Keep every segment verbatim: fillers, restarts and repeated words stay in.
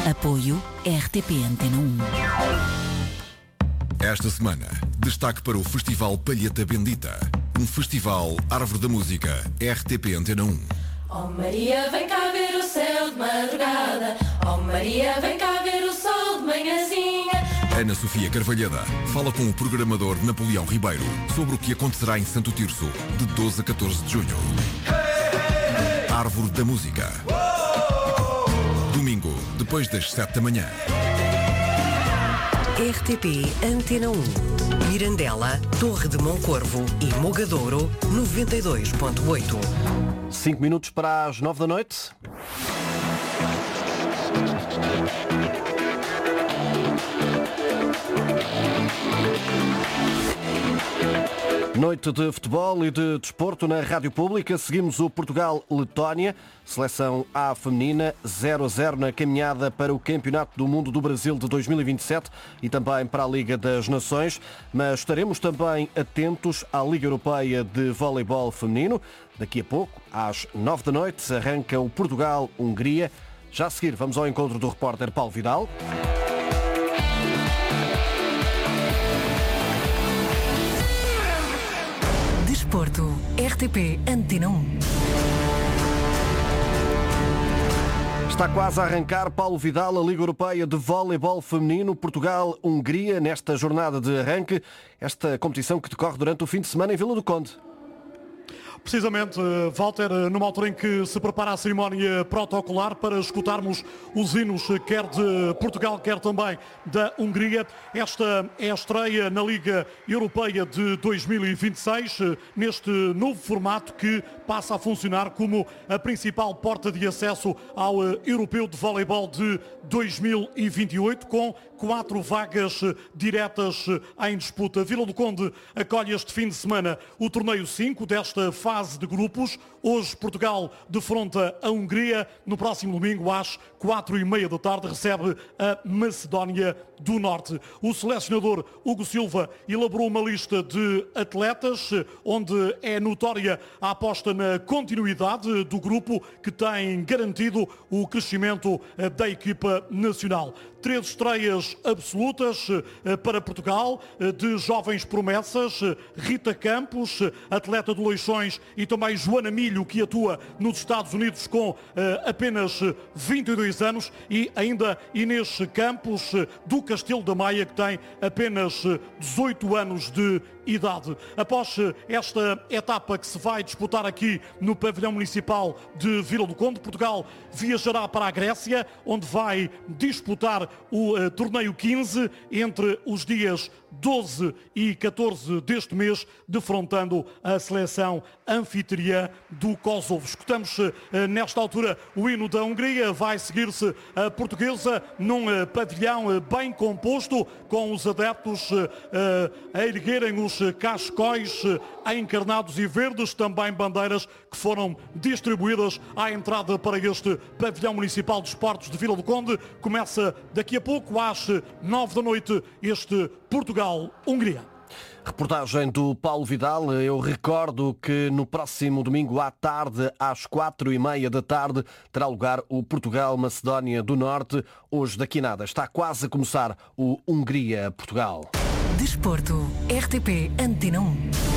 Apoio R T P Antena um. Esta semana, destaque para o Festival Palheta Bendita. Um festival Árvore da Música, R T P Antena um. Oh Maria, vem cá ver o céu de madrugada. Oh Maria, vem cá ver o sol de manhãzinha. Ana Sofia Carvalhada fala com o programador Napoleão Ribeiro sobre o que acontecerá em Santo Tirso, de doze a catorze de junho. Árvore da Música. Domingo, depois das sete da manhã. R T P Antena um. Mirandela, Torre de Moncorvo e Mogadouro, noventa e dois ponto oito. Cinco minutos para as nove da noite. Noite de futebol e de desporto na Rádio Pública. Seguimos o Portugal-Letónia. Seleção A feminina, zero a zero na caminhada para o Campeonato do Mundo do Brasil de dois mil e vinte e sete e também para a Liga das Nações. Mas estaremos também atentos à Liga Europeia de Voleibol Feminino. Daqui a pouco, às nove da noite, arranca o Portugal-Hungria. Já a seguir, vamos ao encontro do repórter Paulo Vidal. Desporto, R T P Antena um. Está quase a arrancar, Paulo Vidal, a Liga Europeia de Voleibol Feminino, Portugal-Hungria, nesta jornada de arranque, esta competição que decorre durante o fim de semana em Vila do Conde. Precisamente, Walter, numa altura em que se prepara a cerimónia protocolar para escutarmos os hinos quer de Portugal, quer também da Hungria. Esta é a estreia na Liga Europeia de dois mil e vinte e seis, neste novo formato que passa a funcionar como a principal porta de acesso ao Europeu de Voleibol de dois mil e vinte e oito, com quatro vagas diretas em disputa. Vila do Conde acolhe este fim de semana o torneio cinco desta fase de grupos. Hoje Portugal defronta a Hungria. No próximo domingo, às quatro e meia da tarde, recebe a Macedónia do Norte. O selecionador Hugo Silva elaborou uma lista de atletas onde é notória a aposta na continuidade do grupo, que tem garantido o crescimento da equipa nacional. Três estreias absolutas para Portugal, de jovens promessas: Rita Campos, atleta do Leixões, e também Joana Milho, que atua nos Estados Unidos com apenas vinte e dois anos, e ainda Inês Campos, do Castelo da Maia, que tem apenas dezoito anos de idade. Após esta etapa que se vai disputar aqui no pavilhão municipal de Vila do Conde, Portugal viajará para a Grécia, onde vai disputar o uh, torneio quinze entre os dias doze e catorze deste mês, defrontando a seleção anfitriã do Kosovo. Escutamos uh, nesta altura o hino da Hungria. Vai seguir-se a portuguesa num uh, pavilhão uh, bem composto, com os adeptos uh, uh, a erguerem os cascóis uh, encarnados e verdes, também bandeiras que foram distribuídas à entrada para este pavilhão municipal de esportes de Vila do Conde. Começa daqui a pouco, às nove da noite, este Portugal-Hungria. Reportagem do Paulo Vidal. Eu recordo que no próximo domingo à tarde, às quatro e meia da tarde, terá lugar o Portugal-Macedónia do Norte. Hoje daqui nada. Está quase a começar o Hungria-Portugal. Desporto, R T P Antena um.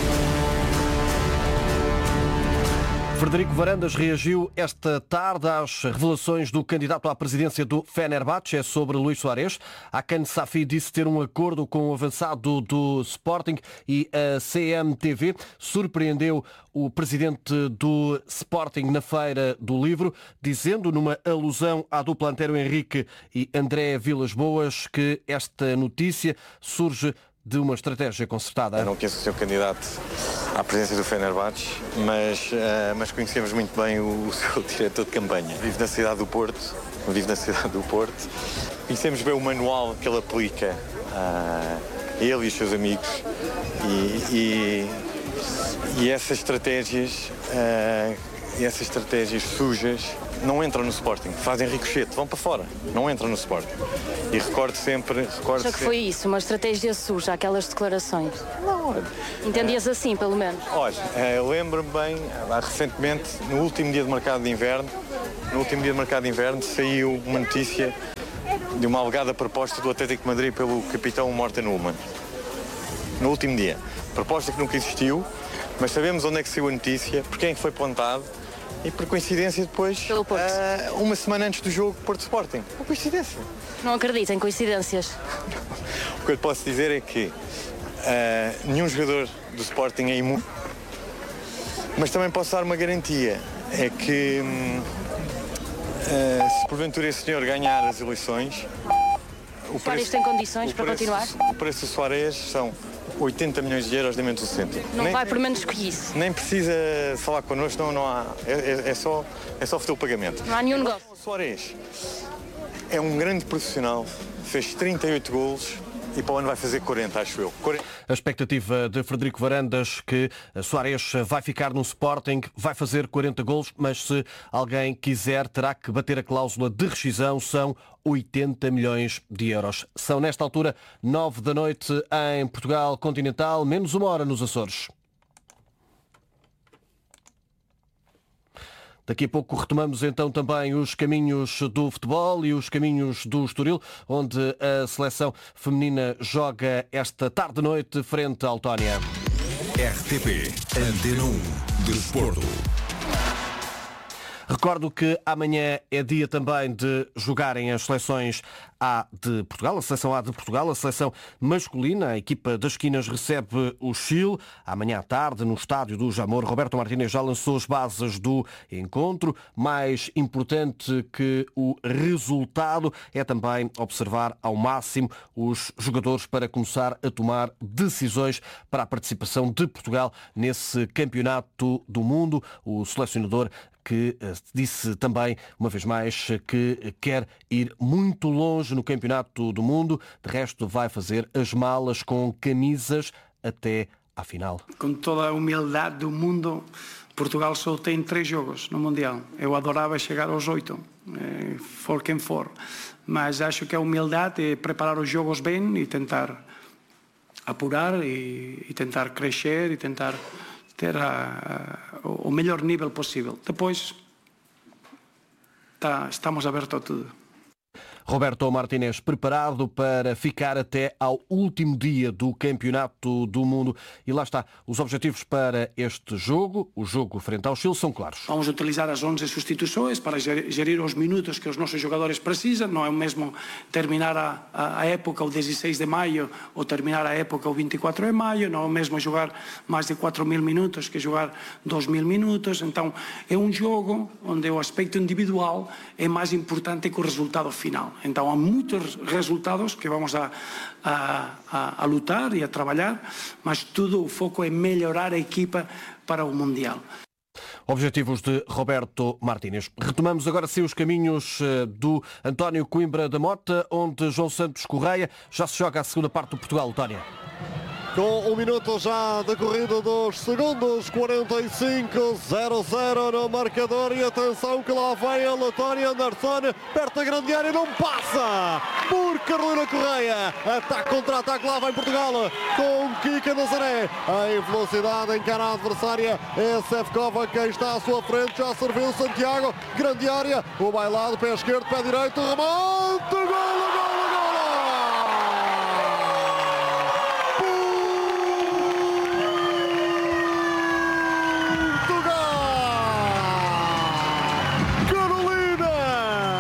Frederico Varandas reagiu esta tarde às revelações do candidato à presidência do Fenerbahçe sobre Luís Soares. Hakan Safi disse ter um acordo com o avançado do Sporting e a C M T V surpreendeu o presidente do Sporting na Feira do Livro, dizendo, numa alusão à dupla Antero Henrique e André Vilas-Boas, que esta notícia surge de uma estratégia concertada. Eu não conheço o seu candidato à presidência do Fenerbahçe, mas, uh, mas conhecemos muito bem o, o seu diretor de campanha. Vive na cidade do Porto, vive na cidade do Porto. Conhecemos bem o manual que ele aplica, uh, ele e os seus amigos, e, e, e essas estratégias, uh, e essas estratégias sujas não entram no Sporting, fazem ricochete, vão para fora, não entram no Sporting. E recordo sempre... Recordo Acha que foi isso, uma estratégia suja, aquelas declarações? Não. Entendias assim, pelo menos? Olha, eu lembro-me bem, recentemente, no último dia de mercado de inverno, no último dia de mercado de inverno, saiu uma notícia de uma alegada proposta do Atlético de Madrid pelo capitão Morten Ullmann. No último dia. Proposta que nunca existiu, mas sabemos onde é que saiu a notícia, por quem é que foi plantado e, por coincidência, depois, uh, uma semana antes do jogo, Porto Sporting. Uma coincidência. Não acredito em coincidências. O que eu lhe posso dizer é que uh, nenhum jogador do Sporting é imune, mas também posso dar uma garantia, é que hum, uh, se porventura esse senhor ganhar as eleições, o Soares preço, tem condições o para preço, continuar? O preço do Soares são oitenta milhões de euros de menos do centro. Não nem, vai por menos que isso. Nem precisa falar connosco, não, não há, é, é, só, é só fazer o pagamento. Não há nenhum negócio. O Soares é um grande profissional, fez trinta e oito golos e para o ano vai fazer quarenta, acho eu. quarenta. A expectativa de Frederico Varandas que Soares vai ficar no Sporting, vai fazer quarenta golos, mas se alguém quiser terá que bater a cláusula de rescisão, são oitenta milhões de euros. São nesta altura nove da noite em Portugal continental, menos uma hora nos Açores. Daqui a pouco retomamos então também os caminhos do futebol e os caminhos do Estoril, onde a seleção feminina joga esta tarde-noite frente à Letónia. R T P Antena um Desporto. Recordo que amanhã é dia também de jogarem as seleções A de Portugal, a seleção A de Portugal, a seleção masculina. A equipa das esquinas recebe o Chile. Amanhã à tarde, no estádio do Jamor, Roberto Martínez já lançou as bases do encontro. Mais importante que o resultado é também observar ao máximo os jogadores para começar a tomar decisões para a participação de Portugal nesse campeonato do mundo. O selecionador que disse também, uma vez mais, que quer ir muito longe no Campeonato do Mundo. De resto, vai fazer as malas com camisas até à final. Com toda a humildade do mundo, Portugal só tem três jogos no Mundial. Eu adorava chegar aos oito, for quem for. Mas acho que a humildade é preparar os jogos bem e tentar apurar e, e tentar crescer e tentar ter a, a, o melhor nível possível. Depois, tá, estamos abertos a tudo. Roberto Martínez preparado para ficar até ao último dia do Campeonato do Mundo. E lá está, os objetivos para este jogo, o jogo frente ao Chile, são claros. Vamos utilizar as onze substituições para gerir os minutos que os nossos jogadores precisam. Não é o mesmo terminar a, a, a época o dezesseis de maio ou terminar a época o vinte e quatro de maio. Não é o mesmo jogar mais de quatro mil minutos que jogar dois mil minutos. Então, é um jogo onde o aspecto individual é mais importante que o resultado final. Então há muitos resultados que vamos a, a, a, a lutar e a trabalhar, mas tudo o foco é melhorar a equipa para o Mundial. Objetivos de Roberto Martínez. Retomamos agora sim os caminhos do António Coimbra da Mota, onde João Santos Correia já se joga a segunda parte do Portugal-Letónia. Com um minuto já de corrida dos segundos, quarenta e cinco, zero zero no marcador. E atenção que lá vem a Letónia. Anderson, perto da grande área, não passa por Carolina Correia. Ataque contra ataque, lá vem Portugal com Kika Nazaré em velocidade, encara a adversária. É Sefkova quem está à sua frente, já serviu Santiago, grande área, o bailado, pé esquerdo, pé direito, remate, golo!